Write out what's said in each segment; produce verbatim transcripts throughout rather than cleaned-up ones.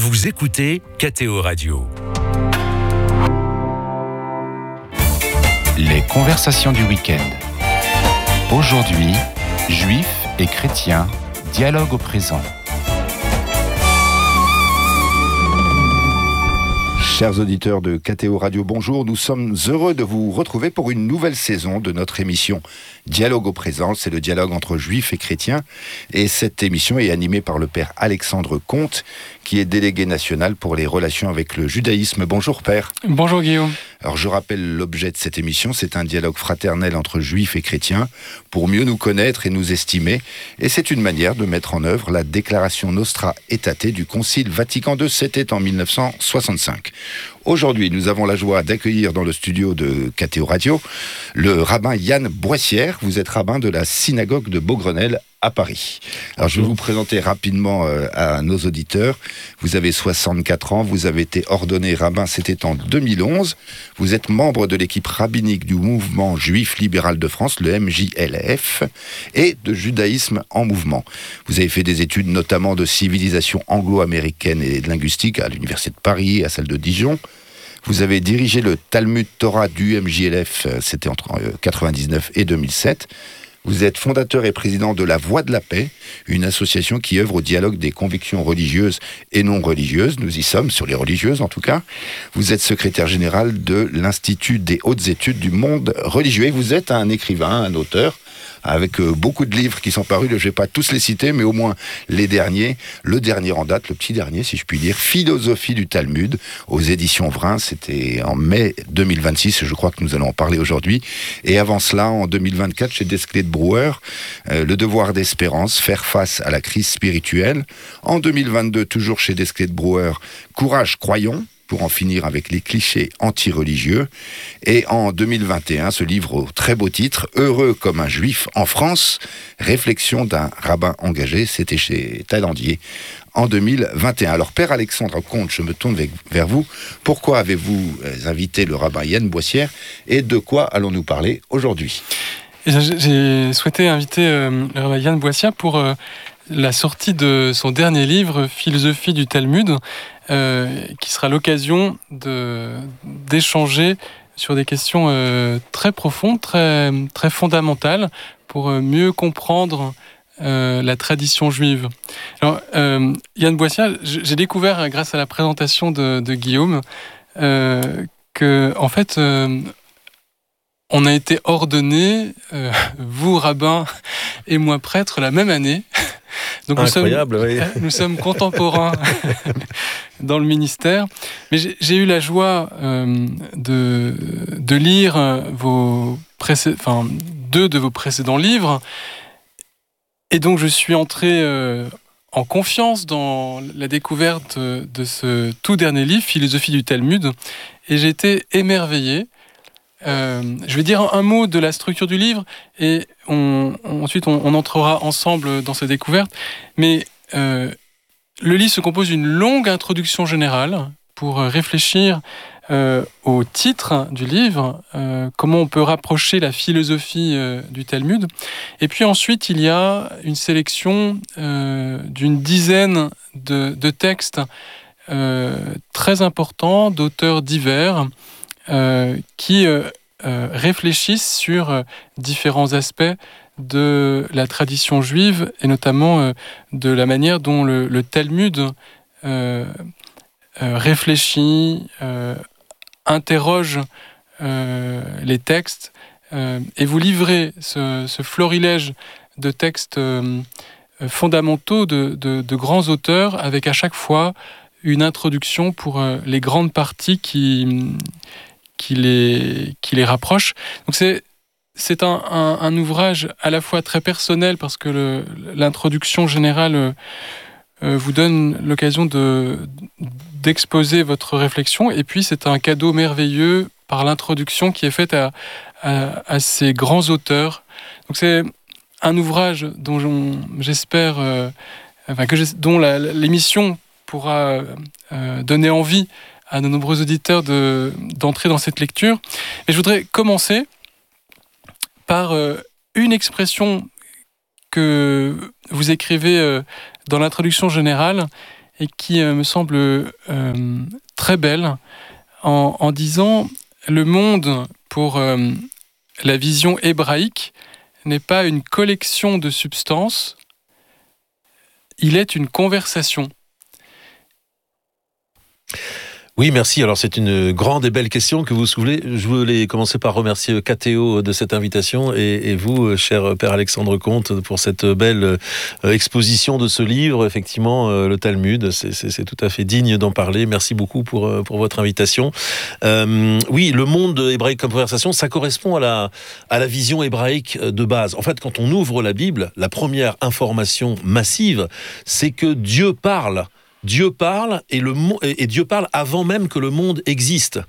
Vous écoutez K T O Radio. Les conversations du week-end. Aujourd'hui, juifs et chrétiens, dialogue au présent. Chers auditeurs de K T O Radio, bonjour. Nous sommes heureux de vous retrouver pour une nouvelle saison de notre émission Dialogue au présent. C'est le dialogue entre juifs et chrétiens. Et cette émission est animée par le père Alexandre Comte, qui est délégué national pour les relations avec le judaïsme. Bonjour père. Bonjour Guillaume. Alors je rappelle l'objet de cette émission, c'est un dialogue fraternel entre juifs et chrétiens pour mieux nous connaître et nous estimer. Et c'est une manière de mettre en œuvre la déclaration Nostra Aetate du Concile Vatican deux. C'était en dix-neuf cent soixante-cinq. Aujourd'hui, nous avons la joie d'accueillir dans le studio de K T O Radio le rabbin Yann Boissière. Vous êtes rabbin de la synagogue de Beaugrenelle à Paris. Alors, je vais vous présenter rapidement euh, à nos auditeurs. Vous avez soixante-quatre ans, vous avez été ordonné rabbin, c'était en deux mille onze. Vous êtes membre de l'équipe rabbinique du mouvement juif libéral de France, le M J L F, et de judaïsme en mouvement. Vous avez fait des études notamment de civilisation anglo-américaine et de linguistique à l'université de Paris, à celle de Dijon. Vous avez dirigé le Talmud Torah du M J L F, c'était entre quatre-vingt-dix-neuf et deux mille sept. Vous êtes fondateur et président de La Voix de la Paix, une association qui œuvre au dialogue des convictions religieuses et non religieuses. Nous y sommes, sur les religieuses en tout cas. Vous êtes secrétaire général de l'Institut des hautes études du monde religieux. Et vous êtes un écrivain, un auteur, avec beaucoup de livres qui sont parus. Je ne vais pas tous les citer, mais au moins les derniers. Le dernier en date, le petit dernier, si je puis dire, Philosophie du Talmud, aux éditions Vrin. C'était en mai deux mille vingt-six, je crois que nous allons en parler aujourd'hui. Et avant cela, en deux mille vingt-quatre, chez Desclés de Brouwer, euh, Le devoir d'espérance, faire face à la crise spirituelle. En deux mille vingt-deux, toujours chez Desclés de Brouwer, Courage, croyons, pour en finir avec les clichés anti-religieux. Et en deux mille vingt et un, ce livre au très beau titre, Heureux comme un juif en France, réflexion d'un rabbin engagé, c'était chez Talendier en deux mille vingt et un. Alors père Alexandre Comte, je me tourne vers vous. Pourquoi avez-vous invité le rabbin Yann Boissière et de quoi allons-nous parler aujourd'hui ? J'ai souhaité inviter euh, le rabbin Yann Boissière pour euh, la sortie de son dernier livre, Philosophie du Talmud, euh, qui sera l'occasion de, d'échanger sur des questions euh, très profondes, très, très fondamentales, pour euh, mieux comprendre euh, la tradition juive. Alors, euh, Yann Boissière, j'ai découvert, grâce à la présentation de, de Guillaume, euh, que, en fait, euh, on a été ordonnés, euh, vous rabbin et moi prêtre, la même année. Donc Incroyable, nous sommes, oui. nous sommes contemporains dans le ministère. Mais j'ai, j'ai eu la joie euh, de, de lire vos précé- enfin, deux de vos précédents livres. Et donc je suis entré euh, en confiance dans la découverte de ce tout dernier livre, Philosophie du Talmud. Et j'ai été émerveillé. Euh, je vais dire un mot de la structure du livre et on, on, ensuite on, on entrera ensemble dans cette découverte. Mais euh, le livre se compose d'une longue introduction générale pour réfléchir euh, au titre du livre, euh, comment on peut rapprocher la philosophie euh, du Talmud. Et puis ensuite, il y a une sélection euh, d'une dizaine de, de textes euh, très importants, d'auteurs divers, Euh, qui euh, euh, réfléchissent sur euh, différents aspects de la tradition juive et notamment euh, de la manière dont le, le Talmud euh, euh, réfléchit, euh, interroge euh, les textes euh, et vous livrez ce, ce florilège de textes euh, fondamentaux de, de, de grands auteurs avec à chaque fois une introduction pour euh, les grandes parties qui qui les, qui les rapproche. Donc c'est, c'est un, un, un ouvrage à la fois très personnel parce que le, l'introduction générale euh, vous donne l'occasion de, d'exposer votre réflexion et puis c'est un cadeau merveilleux par l'introduction qui est faite à, à, à ces grands auteurs. Donc c'est un ouvrage dont j'espère, euh, enfin, que dont la, l'émission pourra euh, donner envie à nos nombreux auditeurs de, d'entrer dans cette lecture. Et je voudrais commencer par euh, une expression que vous écrivez euh, dans l'introduction générale et qui euh, me semble euh, très belle en, en disant le monde pour euh, la vision hébraïque n'est pas une collection de substances, il est une conversation. Oui, merci. Alors, c'est une grande et belle question que vous soulevez. Je voulais commencer par remercier K T O de cette invitation et, et vous, cher Père Alexandre Comte, pour cette belle exposition de ce livre. Effectivement, le Talmud, c'est, c'est, c'est tout à fait digne d'en parler. Merci beaucoup pour, pour votre invitation. Euh, oui, le monde hébraïque comme conversation, ça correspond à la, à la vision hébraïque de base. En fait, quand on ouvre la Bible, la première information massive, c'est que Dieu parle. Dieu parle et, le, et Dieu parle avant même que le monde existe.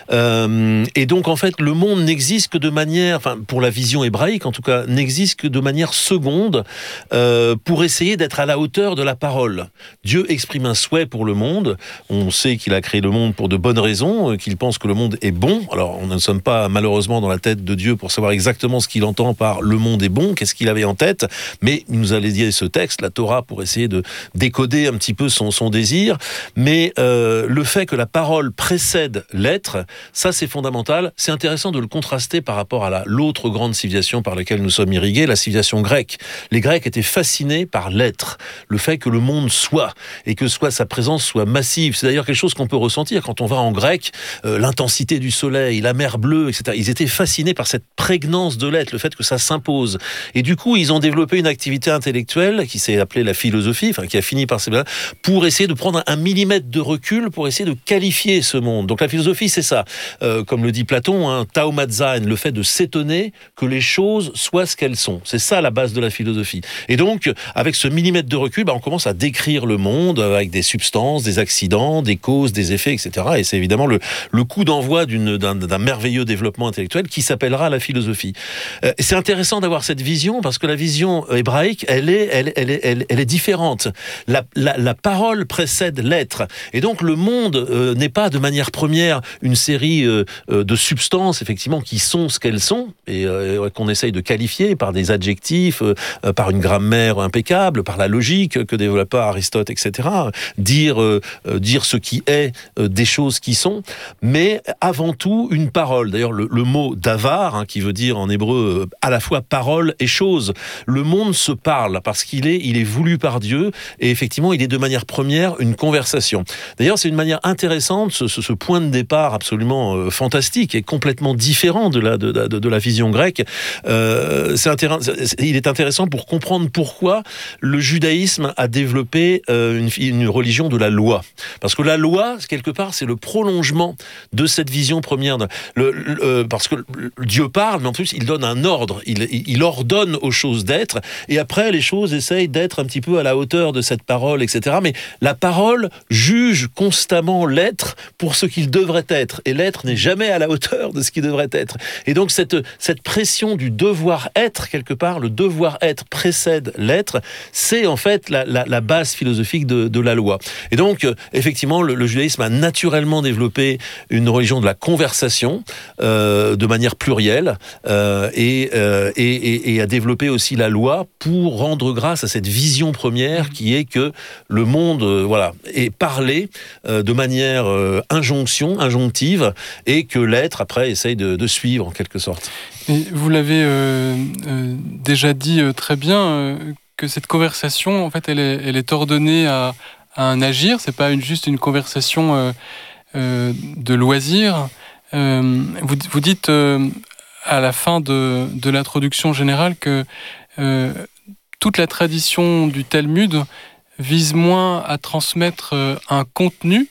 Euh, et donc, en fait, le monde n'existe que de manière, enfin, pour la vision hébraïque, en tout cas, n'existe que de manière seconde euh, pour essayer d'être à la hauteur de la parole. Dieu exprime un souhait pour le monde. On sait qu'il a créé le monde pour de bonnes raisons, qu'il pense que le monde est bon. Alors, on ne sommes pas malheureusement dans la tête de Dieu pour savoir exactement ce qu'il entend par le monde est bon, qu'est-ce qu'il avait en tête, mais il nous a dédié ce texte, la Torah, pour essayer de décoder un petit peu son, son désir, mais euh, le fait que la parole précède l'être, ça c'est fondamental. C'est intéressant de le contraster par rapport à la, l'autre grande civilisation par laquelle nous sommes irrigués, la civilisation grecque. Les Grecs étaient fascinés par l'être, le fait que le monde soit, et que soit sa présence soit massive. C'est d'ailleurs quelque chose qu'on peut ressentir quand on va en grec, euh, l'intensité du soleil, la mer bleue, et cetera. Ils étaient fascinés par cette prégnance de l'être, le fait que ça s'impose. Et du coup, ils ont développé une activité intellectuelle qui s'est appelée la philosophie, enfin qui a fini par ces pour essayer de prendre un millimètre de recul pour essayer de qualifier ce monde. Donc la philosophie, c'est ça. Euh, comme le dit Platon, hein, Taumatzain, le fait de s'étonner que les choses soient ce qu'elles sont. C'est ça la base de la philosophie. Et donc, avec ce millimètre de recul, bah, on commence à décrire le monde avec des substances, des accidents, des causes, des effets, et cetera. Et c'est évidemment le, le coup d'envoi d'une, d'un, d'un merveilleux développement intellectuel qui s'appellera la philosophie. Euh, c'est intéressant d'avoir cette vision parce que la vision hébraïque, elle est, elle, elle est, elle, elle est différente. La, la, la parole précède l'être. Et donc le monde euh, n'est pas de manière première une série euh, euh, de substances, effectivement, qui sont ce qu'elles sont, et euh, qu'on essaye de qualifier par des adjectifs, euh, euh, par une grammaire impeccable, par la logique que développa Aristote, et cetera. Dire, euh, euh, dire ce qui est euh, des choses qui sont, mais avant tout une parole. D'ailleurs, le, le mot davar, hein, qui veut dire en hébreu euh, à la fois parole et chose. Le monde se parle parce qu'il est, il est voulu par Dieu, et effectivement, il est de manière première une conversation. D'ailleurs, c'est une manière intéressante, ce, ce, ce point de départ absolument euh, fantastique et complètement différent de la, de, de, de la vision grecque. Euh, c'est intéressant, il est intéressant pour comprendre pourquoi le judaïsme a développé euh, une, une religion de la loi. Parce que la loi, quelque part, c'est le prolongement de cette vision première. De, le, le, euh, parce que Dieu parle, mais en plus, il donne un ordre, il, il ordonne aux choses d'être, et après, les choses essayent d'être un petit peu à la hauteur de cette parole, et cetera. Mais la parole juge constamment l'être pour ce qu'il devrait être. Et l'être n'est jamais à la hauteur de ce qu'il devrait être. Et donc, cette, cette pression du devoir-être, quelque part, le devoir-être précède l'être, c'est en fait la, la, la base philosophique de, de la loi. Et donc, effectivement, le, le judaïsme a naturellement développé une religion de la conversation, euh, de manière plurielle, euh, et, euh, et, et, et a développé aussi la loi pour rendre grâce à cette vision première qui est que le monde euh, voilà, est parlé euh, de manière euh, injonction, injonctive, et que l'être, après, essaye de, de suivre, en quelque sorte. Et vous l'avez euh, euh, déjà dit euh, très bien, euh, que cette conversation, en fait, elle est, elle est ordonnée à, à un agir, c'est pas une, juste une conversation euh, euh, de loisir. Euh, vous, vous dites euh, à la fin de, de l'introduction générale que euh, toute la tradition du Talmud vise moins à transmettre un contenu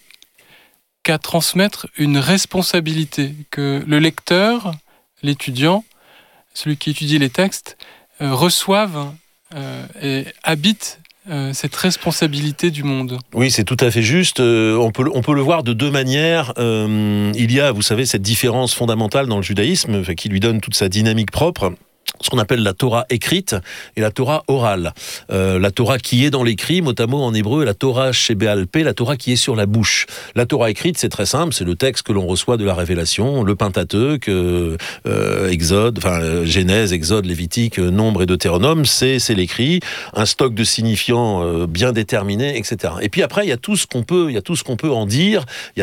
qu'à transmettre une responsabilité, que le lecteur, l'étudiant, celui qui étudie les textes, euh, reçoive euh, et habite euh, cette responsabilité du monde. Oui, c'est tout à fait juste. Euh, on peut, on peut le voir de deux manières. Euh, il y a, vous savez, cette différence fondamentale dans le judaïsme, qui lui donne toute sa dynamique propre. ce qu'on appelle la Torah écrite et la Torah orale. Euh, la Torah qui est dans l'écrit, mot à mot en hébreu, la Torah Shebe'al Peh, la Torah qui est sur la bouche. La Torah écrite, c'est très simple, c'est le texte que l'on reçoit de la Révélation, le Pentateuque, euh, euh, Exode, enfin euh, Genèse, Exode, Lévitique, euh, Nombre et Deutéronome, c'est, c'est l'écrit, un stock de signifiants euh, bien déterminé, et cetera. Et puis après, il y a tout ce qu'on peut, il y a tout ce qu'on peut en dire, il y a